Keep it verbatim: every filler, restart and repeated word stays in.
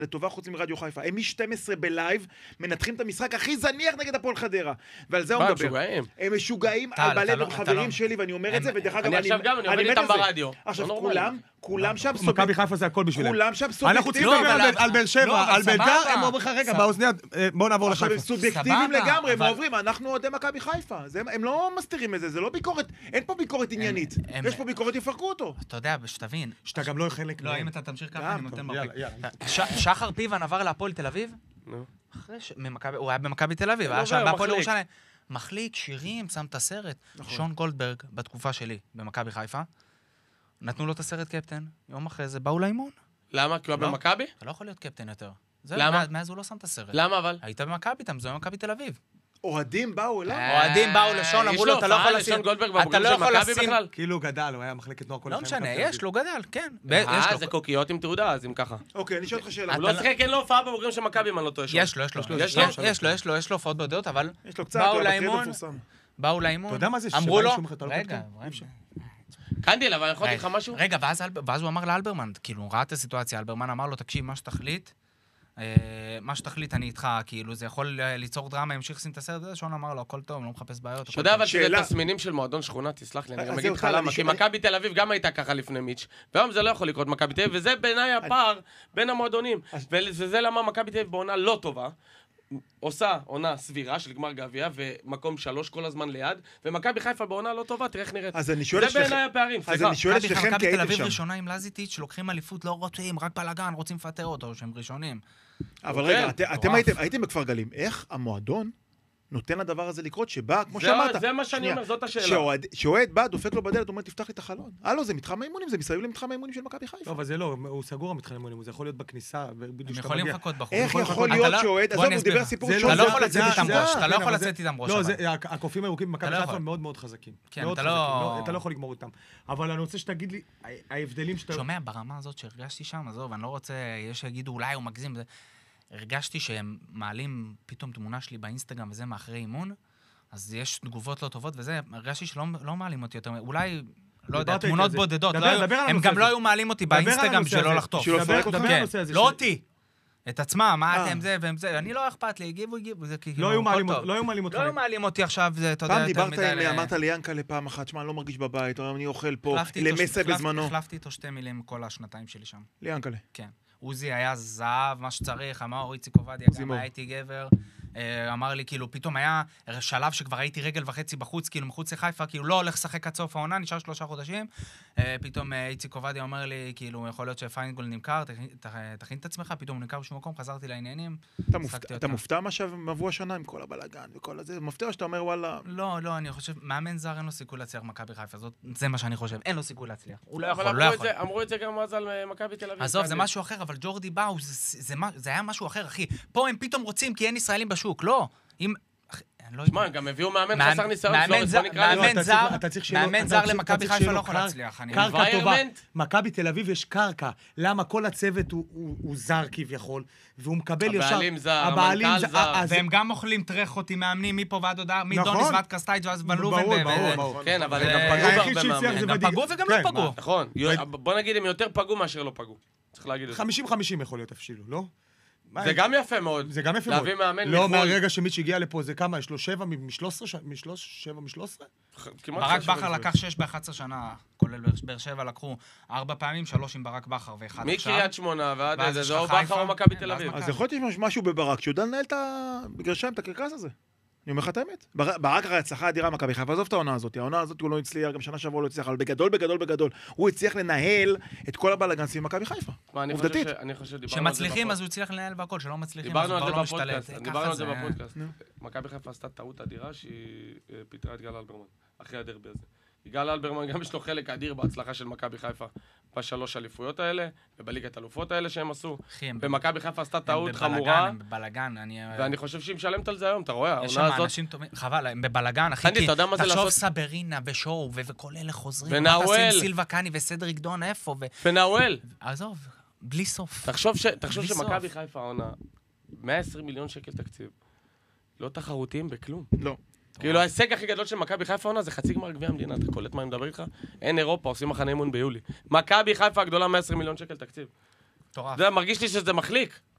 לטובה חוץ מרדיו חיפה. הם מ-שתים עשרה בלייב, מנתחים את המשחק הכי זניח נגד הפועל חדרה. ועל זה הוא מדבר. הם משוגעים על בעלי חברים שלי, ואני אומר את זה, ודרך אגב, אני עכשיו גם, אני עובד איתם ברדיו. עכשיו, כולם, כולם שם סובייקטיביים. מכבי חיפה זה הכל בשבילם. כולם שם אנחנו צריכים סובייקטיביים. לדבר על באר שבע, על בית"ר, הם אומרים לך, רגע, באוזניה, בואו נעבור עכשיו, לחיפה. הם סובייקטיביים לגמרי, הם עוברים, אנחנו אוהדי מכבי חיפה. הם לא מסתירים את זה, זה לא ביקורת, אין פה ביקורת עניינית. יש פה ביקורת, יפרקו אותו. אתה יודע, שתבין. שאתה גם לא חלק. לא, אם אתה תמשיך ככה, אני נותן יאללה, מרפק. יאללה. שחר פיבן עבר להפועל תל אביב? הוא היה במכבי תל אביב, היה שם בהפועל ירושלים. מחליק, שירים, שם את הסרט. שון גולדברג, בתקופה שלי, במכבי חיפה, נתנו לו את הסרט קפטן. יום אחרי זה באו לאימון. למה? כי הוא היה במכבי? אתה לא יכול להיות קפטן יותר. למה? מאז הוא לא שם את הסרט. למה אבל? היית במכבי, אתה מזוהה במכבי תל אביב. אוהדים באו אליו? אוהדים באו לשון, אמרו לו, אתה לא יכול לשים... אתה לא יכול לשים... כאילו הוא גדל, הוא היה מחלקת נוער כל החיים. לא משנה, יש לו גדל, כן. אה, זה קוקיות עם תעודה, אז אם ככה. אוקיי, אני שואל אותך שאלה. הוא לא שחק, אין לו הופעה בבוגרים של מכבי, אם אני לא טועה. יש לו, יש לו. יש לו, יש לו, יש לו הופעות בודדות, אבל... יש לו קצת, באו הוא לאימון, באו לאימון. אתה יודע מה זה? אמרו לו... אתה לא רגע, קנדיל, אבל אני יכול להגיד לך משהו? רגע, ואז הוא אמר לאלברמן, כאילו, הוא ראה את הסיטואציה, אלברמן אמר לו, תקשיב, מה שתחליט, מה שתחליט אני איתך, כאילו, זה יכול ליצור דרמה, ימשיך לשים את הסרט הזה, שון אמר לו, הכל טוב, לא מחפש בעיות. אתה יודע אבל שזה תסמינים של מועדון שכונה, תסלח לי, אני אגיד לך למה, כי מכבי תל אביב גם הייתה ככה לפני מיץ', והיום זה לא יכול לקרות מכבי תל אביב, וזה בעיניי הפער בין המועדונים, וזה למה מכבי תל אביב בעונה לא טובה, עושה עונה סבירה של גמר גביע ומקום שלוש כל הזמן ליד, ומכבי חיפה בעונה לא טובה, תראה איך נראית. אז אני שואל זה בעיניי הפערים, אז אני שואל שכם כי הייתם שם. מכבי תל אביב ראשונה עם לזיטיץ' שלוקחים אליפות, לא רוצים, רק בלגן, רוצים לפטר אותו, שהם ראשונים. אבל רגע, אתם הייתם בכפר גלים, איך המועדון נותן לדבר הזה לקרות, שבא, כמו שאמרת... זה מה שאני אומר, זאת השאלה. שאוהד בא, דופק לו בדלת, אומר, תפתח לי את החלון. הלו, זה מתחם האימונים, זה מסביב למתחם האימונים של מכבי חיפה. לא, אבל זה לא, הוא סגור המתחם האימונים, זה יכול להיות בכניסה. הם יכולים לחכות בחוץ. איך יכול להיות שאוהד, עזוב, הוא דיבר סיפור אתה לא יכול לצאת איתם ראש, אתה לא יכול לצאת איתם ראש. לא, הקופים הירוקים במכבי חיפה מאוד מאוד חזקים. כן, אתה לא... אתה לא יכול לגמור איתם. אבל אני רוצה שתגיד לי, ההבדלים שאתה... שומע, ברמה הזאת שהרגשתי שם, עזוב, אני לא רוצה, יש שיגידו, אולי הוא מגזים. הרגשתי שהם מעלים פתאום תמונה שלי באינסטגרם וזה מאחרי אימון, אז יש תגובות לא טובות וזה, הרגשתי שלא לא מעלים אותי יותר, אולי, לא יודע, תמונות בודדות, לא היו, הם גם לא היו מעלים אותי באינסטגרם שלא לחטוף. לא אותי. את עצמם, מה אתם זה והם זה, אני לא אכפת לי, הגיבו, הגיבו, זה כאילו... לא היו מעלים אותך. לא היו מעלים אותי עכשיו, זה, אתה יודע, פעם דיברת עם, אמרת לי ינקה לפעם אחת, שמה, אני לא מרגיש בבית, אני אוכל פה, למסע בזמנו. החלפתי איתו שתי מילים כל השנתיים שלי שם. ליאנקלה. כן. עוזי היה זהב, מה שצריך, אמר איציק עובדיה, גם הייתי גבר, אמר לי, כאילו, פתאום היה שלב שכבר הייתי רגל וחצי בחוץ, כאילו, מחוץ לחיפה, כאילו, לא הולך לשחק עד סוף העונה, נשאר שלושה חודשים, פתאום איציק עובדיה אומר לי, כאילו, יכול להיות שפיינגול נמכר, תכין את עצמך, פתאום הוא נמכר בשום מקום, חזרתי לעניינים. אתה מופתע מה שעברו השנה עם כל הבלגן וכל הזה? מופתע שאתה אומר, וואלה... לא, לא, אני חושב, מאמן זר אין לו סיכוי להצליח מכבי חיפה, זה מה שאני חושב, אין לו סיכוי להצליח. הוא לא יכול, לא יכול. אמרו את זה גם אז על מכבי תל אביב. עזוב, זה משהו אחר, אבל ג'ורדי באו, זה היה משהו אחר, אחי. פה הם פתאום רוצים, כי אין ישראלים בשוק, לא. אם... שמע, הם גם הביאו מאמן חסר ניסיון, מאמן זר למכבי חיפה לא יכול להצליח. קרקע טובה. מכבי תל אביב יש קרקע. למה כל הצוות הוא זר כביכול, והוא מקבל ישר... הבעלים זר, המנכ"ל זר. והם גם אוכלים טרחות עם מאמנים מפה ועד הודעה, מדוניס ועד קרסטייג' ואז בן לובן. ברור, ברור. כן, אבל הם גם פגעו בהרבה מאמנים. הם גם פגעו וגם לא פגעו. נכון. בוא נגיד, הם יותר פגעו מאשר לא פגעו. צריך להגיד את זה. חמישים חמישים יכול להיות אפילו, לא? זה גם יפה מאוד. זה גם יפה מאוד. להביא מאמן לא, מהרגע שמיץ' הגיע לפה, זה כמה? יש לו שבע משלוש עשרה? שבע משלוש עשרה? ברק בכר לקח שש ב-אחת עשרה שנה, כולל באר שבע לקחו ארבע פעמים, שלוש עם ברק בכר ואחד עכשיו. מקריית שמונה ועד איזה, זה או בכר או מכבי תל אביב. אז יכול להיות שיש משהו בברק, שיודע לנהל את הגרשיים, את הקרקס הזה. אני אומר לך את האמת. ברק הרי הצלחה אדירה מכבי חיפה, עזוב את העונה הזאת. העונה הזאת הוא לא הצליח, גם שנה שבוע לא הצליח, אבל בגדול, בגדול, בגדול, הוא הצליח לנהל את כל הבלגן סביב מכבי חיפה. עובדתית. שמצליחים, אז הוא הצליח לנהל בהכל, שלא מצליחים, אז הוא כבר לא משתלט. דיברנו על זה בפודקאסט. מכבי חיפה עשתה טעות אדירה שהיא פיטרה את גל אלברמן, אחרי הדרבי הזה. יגאל אלברמן גם יש לו חלק אדיר בהצלחה של מכבי חיפה בשלוש אליפויות האלה, ובליגת אלופות האלה שהם עשו. במכבי חיפה עשתה טעות חמורה. הם בבלגן, ואני חושב שהיא משלמת על זה היום, אתה רואה? יש שם אנשים טובים, חבל, הם בבלגן, אחי, כי תחשוב סברינה ושואו, וכל אלה חוזרים. ונאוול. סילבה קני וסדריק דון, איפה? ונאוול. עזוב, בלי סוף. תחשוב שמכבי חיפה עונה מאה ועשרים מיליון שקל תקציב. לא תחרותיים בכלום. לא. כאילו ההישג הכי גדול של מכבי חיפה עונה זה חצי גמר גביע המדינה, אתה קולט מה אני מדבר איתך? אין אירופה, עושים מחנה אימון ביולי. מכבי חיפה הגדולה מאה ועשרים מיליון שקל תקציב. טורף. זה מרגיש לי שזה מחליק.